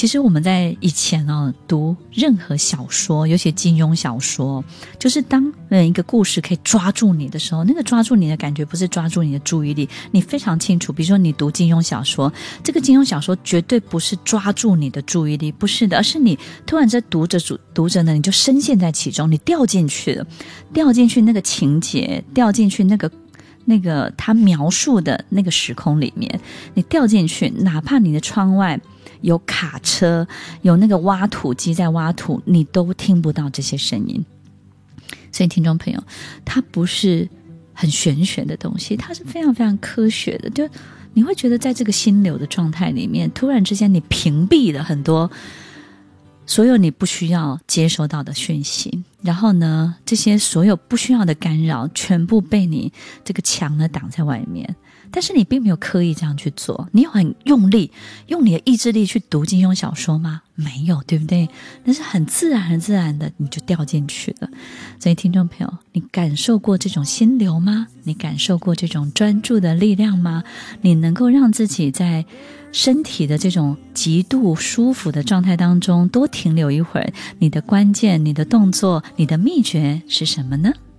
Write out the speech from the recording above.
其实我们在以前读任何小说，尤其金庸小说，就是当一个故事可以抓住你的时候，那个抓住你的感觉不是抓住你的注意力，你非常清楚，比如说你读金庸小说，这个金庸小说绝对不是抓住你的注意力，不是的，而是你突然在读着呢，你就深陷在其中，你掉进去了，掉进去那个情节，掉进去那个他描述的那个时空里面，你掉进去，哪怕你的窗外有卡车，有那个挖土机在挖土，你都听不到这些声音。所以听众朋友，它不是很玄学的东西，它是非常非常科学的。就你会觉得在这个心流的状态里面，突然之间你屏蔽了很多所有你不需要接收到的讯息，然后呢，这些所有不需要的干扰全部被你这个墙呢挡在外面。但是你并没有刻意这样去做，你有很用力用你的意志力去读金庸小说吗？没有，对不对？那是很自然很自然的你就掉进去了。所以听众朋友，你感受过这种心流吗？你感受过这种专注的力量吗？你能够让自己在身体的这种极度舒服的状态当中多停留一会儿，你的关键，你的动作，你的秘诀是什么呢？